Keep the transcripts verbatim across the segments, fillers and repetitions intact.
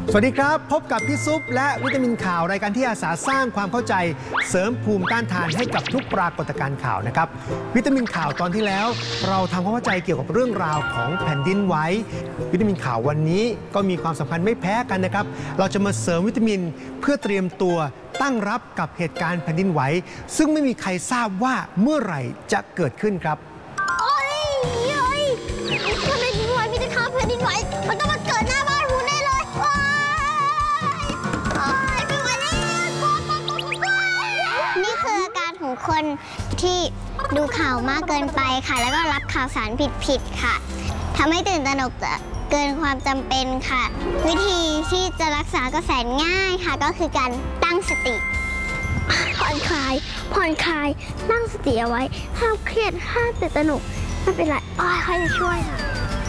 สวัสดีครับพบกับพี่ซุปและวิตามินข่าวรายการที่อาสาสร้างความเข้าใจเสริมภูมิต้านทานให้กับทุกปรากฏการณ์ข่าวนะครับวิตามินข่าวตอนที่แล้วเราทำความเข้าใจเกี่ยวกับเรื่องราวของแผ่นดินไหววิตามินข่าววันนี้ก็มีความสำคัญไม่แพ้กันนะครับเราจะมาเสริมวิตามินเพื่อเตรียมตัวตั้งรับกับเหตุการณ์แผ่นดินไหวซึ่งไม่มีใครทราบว่าเมื่อไหร่จะเกิดขึ้นครับโอ้ยเฮ้ยแผ่นดินไหวมีแต่ข่าวแผ่นดินไหวมันต้องมาเกิดหน้าบ้านหูแน่เลยโอ้ยโอ้ยไม่ไหวแล้วนี่คืออาการของคนที่ดูข่าวมากเกินไปค่ะแล้วก็รับข่าวสารผิดๆค่ะทำให้ตื่นตระหนกเกินความจำเป็นค่ะวิธีที่จะรักษาก็แสนง่ายค่ะก็คือการตั้งสติผ่อนคลายผ่อนคลายตั้งสติเอาไว้ห้ามเครียดห้ามตื่นตระหนกไม่เป็นไรอ้อยค่อยจะช่วยค่ะ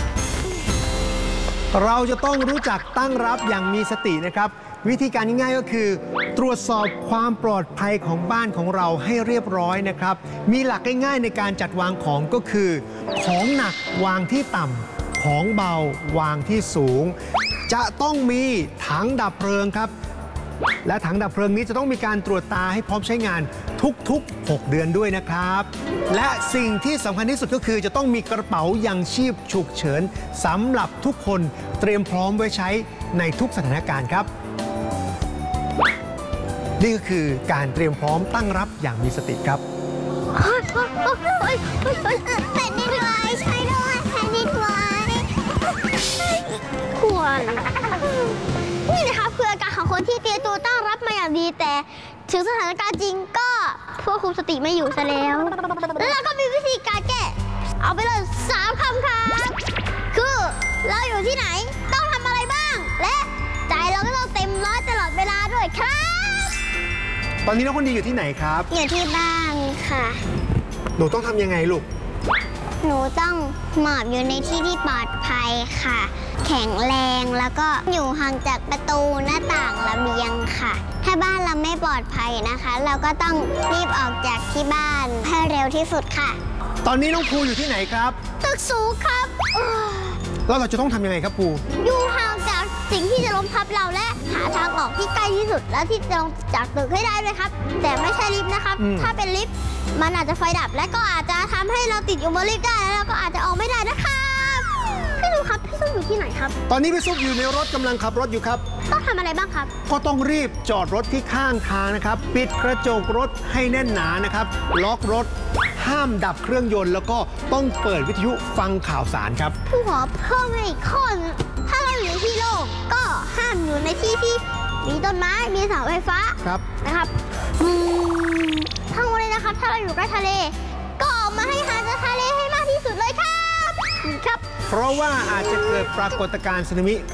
เราจะต้องรู้จักตั้งรับอย่างมีสตินะครับวิธีการง่ายๆก็คือตรวจสอบความปลอดภัยของบ้านของเราให้เรียบร้อยนะครับมีหลักง่ายๆในการจัดวางของก็คือของหนักวางที่ต่ำของเบาวางที่สูงจะต้องมีถังดับเพลิงครับและถังดับเพลิงนี้จะต้องมีการตรวจตาให้พร้อมใช้งานทุกๆหกเดือนด้วยนะครับและสิ่งที่สำคัญที่สุดก็คือจะต้องมีกระเป๋ายังชีพฉุกเฉินสำหรับทุกคนเตรียมพร้อมไว้ใช้ในทุกสถานการณ์ครับนี่ก็คือการเตรียมพร้อมตั้งรับอย่างมีสติครับแผ่นดินไหวใช่ด้วยแผ่นดินไหวควรนี่นะคะคืออาการของคนที่เตรียมตัวตั้งรับมาอย่างดีแต่ถึงสถานการณ์จริงก็ควบคุมสติไม่อยู่ซะแล้วแล้วเราก็มีวิธีการแก้เอาไปเลยสามคำครับคือเราอยู่ที่ไหนต้องทำอะไรบ้างและใจเราก็ต้องเต็มร้อยตลอดเวลาด้วยครับตอนนี้น้องคนดีอยู่ที่ไหนครับอยู่ที่บ้านค่ะหนูต้องทำยังไงลูกหนูต้องหมอบอยู่ในที่ที่ปลอดภัยค่ะแข็งแรงแล้วก็อยู่ห่างจากประตูหน้าต่างระเบียงค่ะถ้าบ้านเราไม่ปลอดภัยนะคะเราก็ต้องรีบออกจากที่บ้านให้เร็วที่สุดค่ะตอนนี้น้องภูอยู่ที่ไหนครับตึกสูงครับแล้วเราจะต้องทำยังไงครับภูอยู่ห่างจากสิ่งที่จะล้มทับเราและหาทางออกที่ใกล้ที่สุดและที่จะลงจากตึกให้ได้เลยครับแต่ไม่ใช่ลิฟต์นะครับถ้าเป็นลิฟต์มันอาจจะไฟดับและก็อาจจะทำให้เราติดอยู่บนลิฟต์ได้แล้วเราก็อาจจะออกไม่ได้นะครับพี่ซุปครับพี่ซุปอยู่ที่ไหนครับตอนนี้พี่ซุปอยู่ในรถกำลังขับรถอยู่ครับต้องทำอะไรบ้างครับก็ต้องรีบจอดรถที่ข้างทางนะครับปิดกระจกรถให้แน่นหนานะครับล็อกรถห้ามดับเครื่องยนต์แล้วก็ต้องเปิดวิทยุฟังข่าวสารครับผู้ขอเพิ่มอีกข้อถ้าเราอยู่ในที่โล่งก็ห้ามอยู่ในที่ที่มีต้นไม้มีเสาไฟฟ้าครับนะครับอืมทั้งหมดเลยนะครับถ้าเราอยู่ใกล้ทะเลก็ออกมาให้ห่างจากทะเลให้มากที่สุดเลยครับครับเพราะว่าอาจจะเกิดปรากฏการณ์สึนามิ